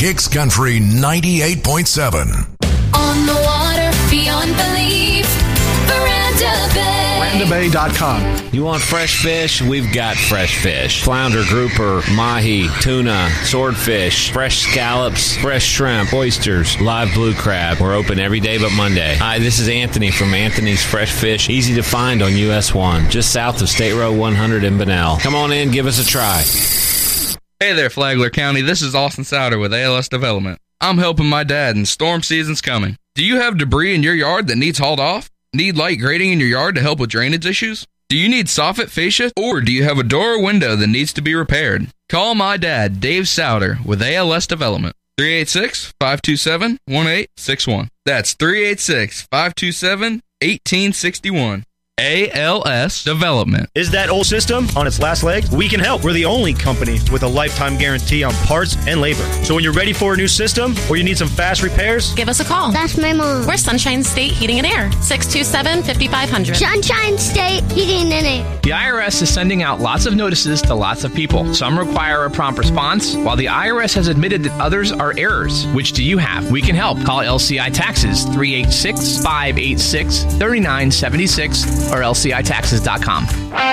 Kicks Country 98.7. On the water, beyond belief, Veranda Bay. VerandaBay.com. You want fresh fish? We've got fresh fish. Flounder, grouper, mahi, tuna, swordfish, fresh scallops, fresh shrimp, oysters, live blue crab. We're open every day but Monday. Hi, this is Anthony from Anthony's Fresh Fish. Easy to find on US 1, just south of State Road 100 in Bunnell. Come on in, give us a try. Hey there, Flagler County. This is Austin Souder with ALS Development. I'm helping my dad, and storm season's coming. Do you have debris in your yard that needs hauled off? Need light grading in your yard to help with drainage issues? Do you need soffit fascia, or do you have a door or window that needs to be repaired? Call my dad, Dave Souder, with ALS Development. 386-527-1861. That's 386-527-1861. ALS Development. Is that old system on its last legs? We can help. We're the only company with a lifetime guarantee on parts and labor. So when you're ready for a new system or you need some fast repairs, give us a call. That's my mom. We're Sunshine State Heating and Air. 627-5500. Sunshine State Heating and Air. The IRS is sending out lots of notices to lots of people. Some require a prompt response, while the IRS has admitted that others are errors. Which do you have? We can help. Call LCI Taxes 386-586-3976 or LCITaxes.com.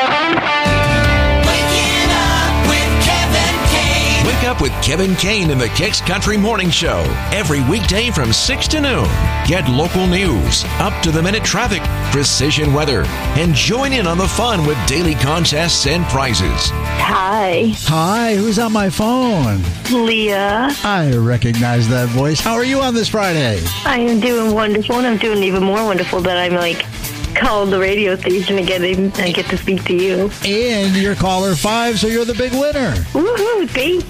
Wake up with Kevin Kane in the Kicks Country Morning Show. Every weekday from 6 to noon. Get local news, up-to-the-minute traffic, precision weather, and join in on the fun with daily contests and prizes. Hi. Hi, who's on my phone? Leah. I recognize that voice. How are you on this Friday? I am doing wonderful, and I'm doing even more wonderful that I'm called the radio station and get to speak to you. And you're caller 5, so you're the big winner. Woohoo! Thank